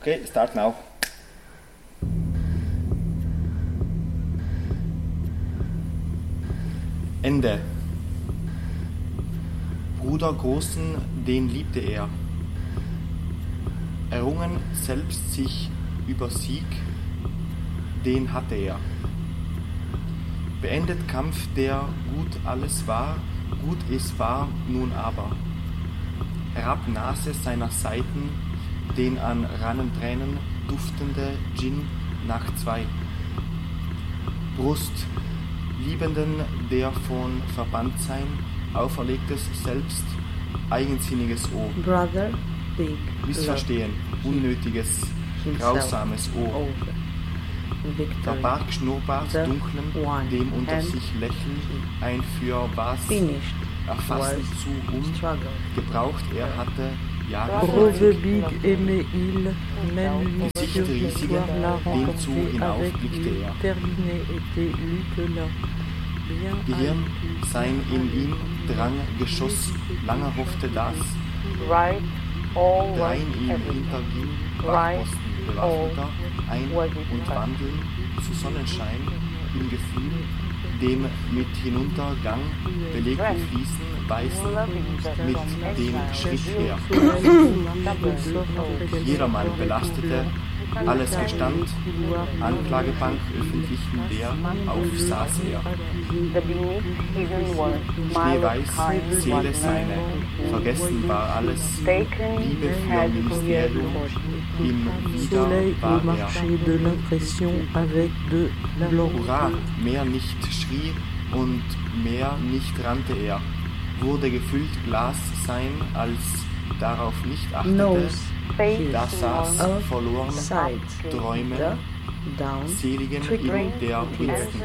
Okay, start now. Ende. Bruder Großen, den liebte er. Errungen selbst sich über Sieg, den hatte er. Beendet Kampf, der gut alles war, gut es war nun aber. Herab Nase seiner Seiten, den an Rannentränen duftende Djinn nach 2. Brust, Liebenden, der von Verbanntsein auferlegtes selbst, eigensinniges Ohr. Brother, big, Missverstehen, unnötiges, grausames Ohr. Der Bark Schnurrbart dunklem, dem unter sich Lächeln ein für was erfassen zu gebraucht er hatte Jahre Gesicht riesigen, dem zu hinauf blickte er. Gehirn, sein in ihm drang Geschoss, lange hoffte das, drein ihm hinterging, Wachposten bewaffneter, ein- und wandeln zu Sonnenschein, im Gefühl, dem mit Hinuntergang belegten Fließen beißen, mit dem Schritt her. Jedermann belastete, alles gestand, Anklagebank öffentlichen der, auf saß er. Schneeweiß, Seele seine, vergessen war alles, Liebe für Ministerium, im Wieder war er. Hurra, mehr nicht schrie und mehr nicht rannte er, wurde gefüllt Glas sein, als darauf nicht achtete, da saß verloren, träumen, seligen in der Winston.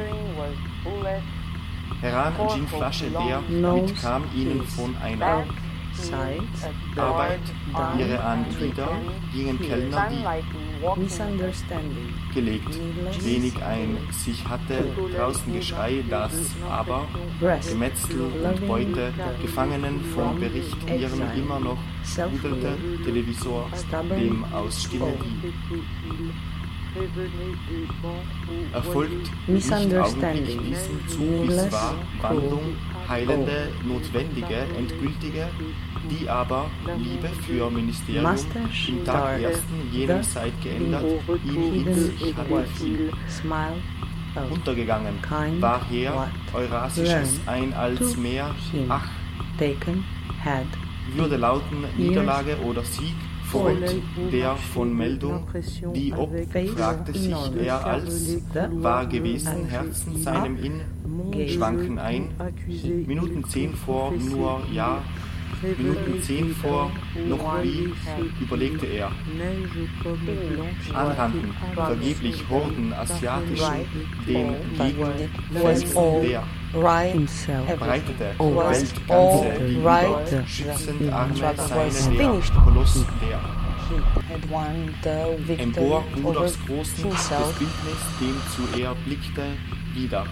Heran Ginflasche der mitkam ihnen von einer Arbeit, ihre an wieder gingen Kellner, die gelegt, wenig ein sich hatte, draußen Geschrei, das aber Gemetzel und Beute, Gefangenen vom Bericht ihren immer noch rudelte Televisor, dem aus Stimme die erfolgt nicht augenblicklich diesen Zug, bis war Wandlung, heilende, notwendige, endgültige, die aber Liebe für Ministerium im Tag ersten jenem Zeit geändert, ihm in sich hatte viel untergegangen, war her Eurasisches ein als mehr, ach, würde lauten Niederlage oder Sieg, Freund der von Meldung, die ob, fragte sich er als, war gewesen Herzen seinem in, schwanken ein, Minuten 10 vor nur ja, Minuten 10 vor noch wie, überlegte er. Anrannten, vergeblich Horden asiatischen, dem Gegner Felsen der. Breitete, Welt ganze, wie über, schützend Arme seine der, Koloss der. Empor Bruders Großen, des Bildnis, dem zu er blickte, wieder.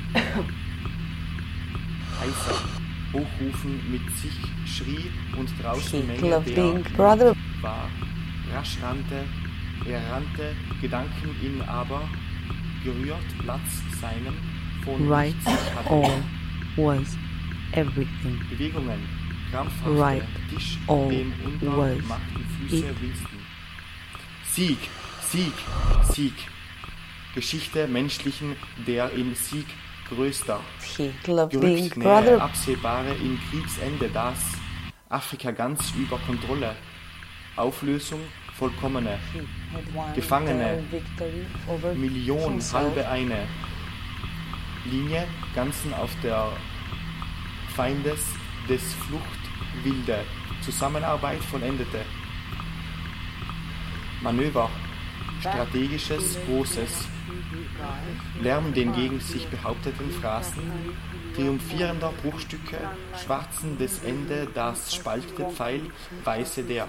Heißer, hochrufen mit sich schrie und draußen Menge der war, rasch rannte, er rannte, Gedanken ihn aber, gerührt Platz seinem, von nichts sich hatte. Bewegungen, krampfhafte, Tisch, dem untermachten Füße Winston. Sieg, Sieg, Sieg. Geschichte menschlichen, der im Sieg größter. Gerückt nähe, absehbare im Kriegsende das. Afrika ganz über Kontrolle. Auflösung vollkommene. Gefangene, Million, halbe eine. Linie, ganzen auf der Feindes des Flucht wilde. Zusammenarbeit vollendete. Manöver, strategisches, großes. Lärm den gegen sich behaupteten Phrasen, triumphierender Bruchstücke, schwarzen des Ende, das spaltete Pfeil, weiße der.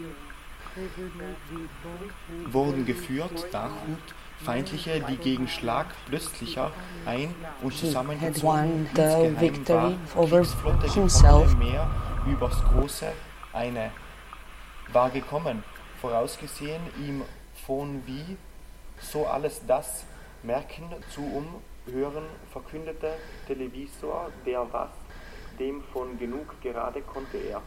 Wurden geführt, Dachhut, feindliche, die gegen Schlag plötzlicher ein- und zusammengezogen insgeheim war, Kriegsflotte gekommene Meer übers Große, eine war gekommen, vorausgesehen ihm von wie, so alles das merken zu hören, verkündete Televisor, der was, dem von genug gerade konnte er.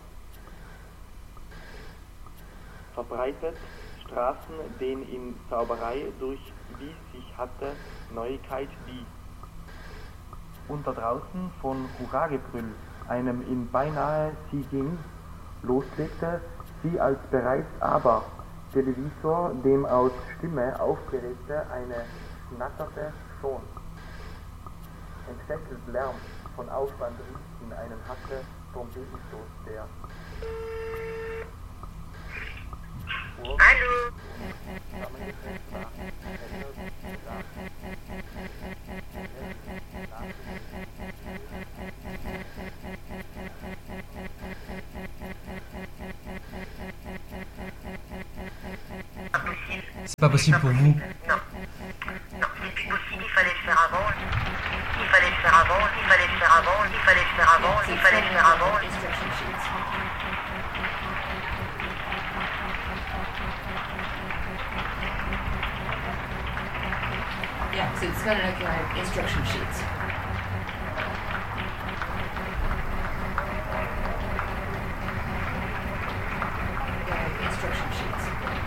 Verbreitet Straßen, den in Zauberei durch wie sich hatte Neuigkeit die. Unter draußen von Hurragebrüll, einem in beinahe sie ging, loslegte sie als bereits aber Televisor, dem aus Stimme aufgeregte eine schnatterte schon. Entsetzelt Lärm von Aufwand rief in einem Hacke Trompetenstoß der. Hallo! C'est pas possible pour vous. Non. Il fallait le faire avant. Il fallait le faire avant. Il fallait le faire avant. Il fallait le faire avant. Il fallait le faire avant. Yeah, so it's kind of like instruction sheets. Yeah, instruction sheets.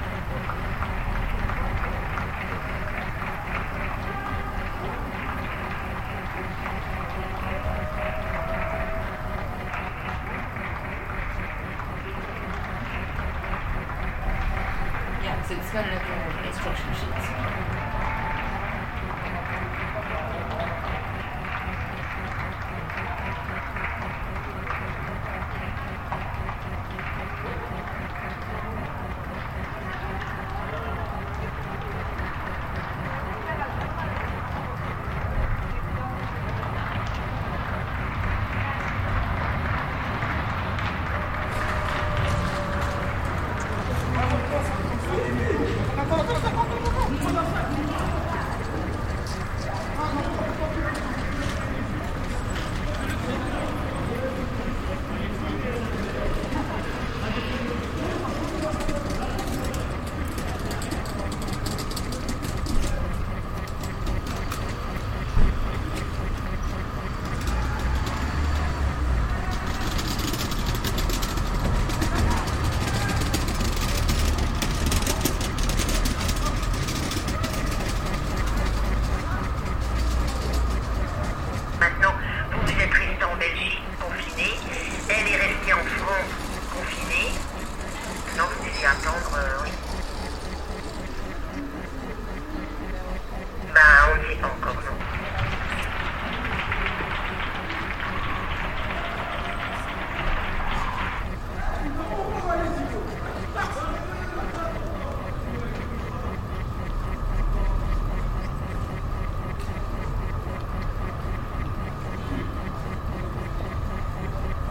Yeah, so it's kind of like instruction sheets. Attendre, oui.